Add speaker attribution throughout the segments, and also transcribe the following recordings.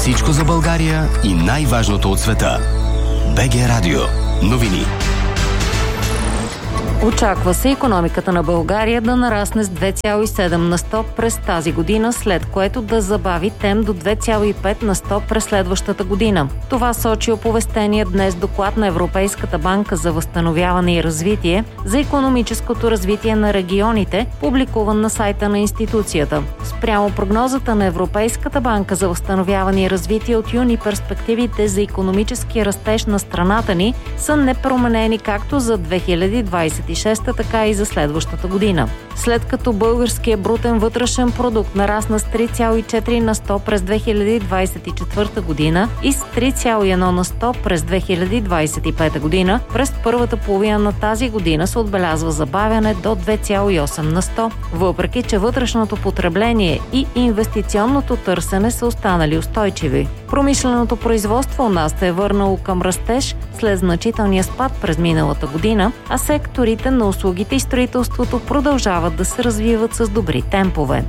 Speaker 1: Всичко за България и най-важното от света. БГ Радио. Новини.
Speaker 2: Очаква се икономиката на България да нарасне с 2,7 на 100 през тази година, след което да забави темп до 2,5 на 100 през следващата година. Това сочи оповестения днес доклад на Европейската банка за възстановяване и развитие за икономическото развитие на регионите, публикуван на сайта на институцията. Спрямо прогнозата на Европейската банка за възстановяване и развитие от юни, перспективите за икономически растеж на страната ни са непроменени както за 2026, така и за следващата година. След като българският брутен вътрешен продукт нарасна с 3,4 на 100 през 2024 година и с 3,1 на 100 през 2025 година, през първата половина на тази година се отбелязва забавяне до 2,8 на 100, въпреки че вътрешното потребление и инвестиционното търсене са останали устойчиви. Промишленото производство у нас се е върнало към растеж след значителния спад през миналата година, а секторите на услугите и строителството продължават да се развиват с добри темпове.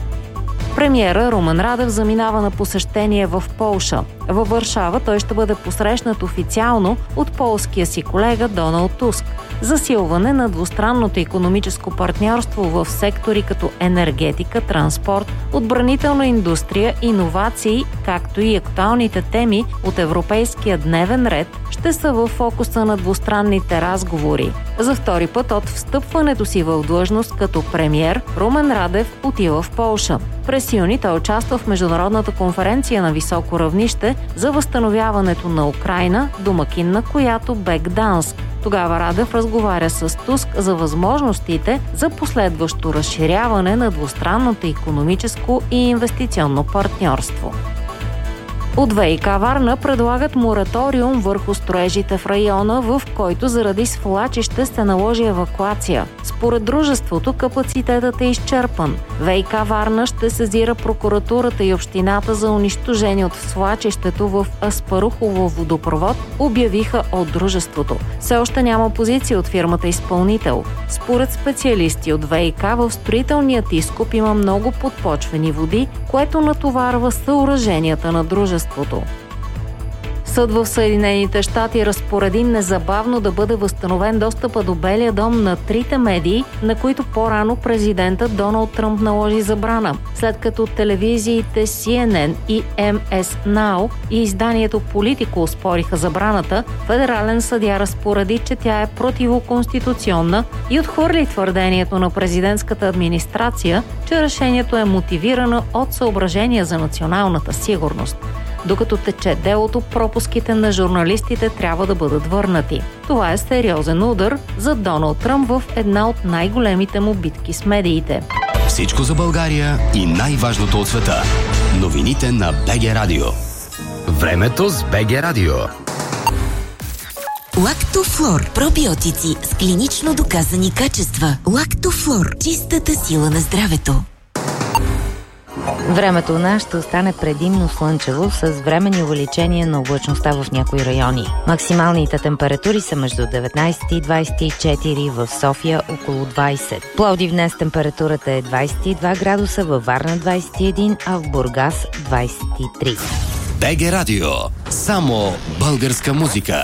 Speaker 2: Премиера Румен Радев заминава на посещение в Полша. Във Варшава той ще бъде посрещнат официално от полския си колега Доналд Туск. Засилване на двустранното икономическо партньорство в сектори като енергетика, транспорт, отбранителна индустрия, иновации, както и актуалните теми от европейския дневен ред, ще са в фокуса на двустранните разговори. За втори път от встъпването си в длъжност като премиер, Румен Радев отива в Полша. През юни той участва в международната конференция на високо равнище за възстановяването на Украйна, домакин на която бе Гданск. Тогава Радев разговаря с Туск за възможностите за последващо разширяване на двустранното икономическо и инвестиционно партньорство. От ВиК Варна предлагат мораториум върху строежите в района, в който заради свлачище се наложи евакуация. Според дружеството капацитетът е изчерпан. ВиК Варна ще сезира прокуратурата и общината за унищожение от свлачището в Аспарухово водопровод, обявиха от дружеството. Все още няма позиция от фирмата изпълнител. Според специалисти от ВиК, в строителният изкоп има много подпочвени води, което натоварва съоръженията на дружеството. Съд в Съединените щати разпореди незабавно да бъде възстановен достъпа до Белия дом на трите медии, на които по-рано президентът Доналд Тръмп наложи забрана. След като телевизиите CNN и MS Now и изданието Политико оспориха забраната, федерален съдия разпореди, че тя е противоконституционна и отхвърли твърдението на президентската администрация, че решението е мотивирано от съображения за националната сигурност. Докато тече делото, пропуските на журналистите трябва да бъдат върнати. Това е сериозен удар за Доналд Тръмп в една от най-големите му битки с медиите.
Speaker 1: Всичко за България и най-важното от света. Новините на БГ Радио. Времето с БГ Радио.
Speaker 3: Лактофлор. Пробиотици с клинично доказани качества. Лактофлор. Чистата сила на здравето.
Speaker 4: Времето у нас ще остане предимно слънчево с временни увеличения на облачността в някои райони. Максималните температури са между 19 и 24, в София около 20. Пловдив днес температурата е 22 градуса, във Варна 21, а в Бургас 23.
Speaker 1: БГ Радио. Само българска музика.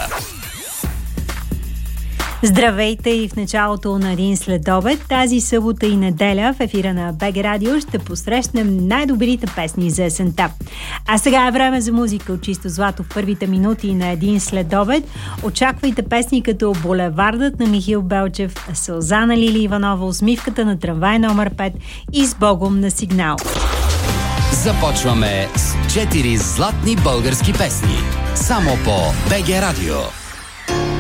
Speaker 5: Здравейте и в началото на един следобед, тази събота и неделя в ефира на БГ Радио ще посрещнем най-добрите песни за есента. А сега е време за музика от чисто злато в първите минути на един следобед. Очаквайте песни като Булевардът на Михил Белчев, Сълза на Лили Иванова, Усмивката на трамвай номер 5 и С Богом на Сигнал.
Speaker 1: Започваме с 4 златни български песни. Само по БГ Радио.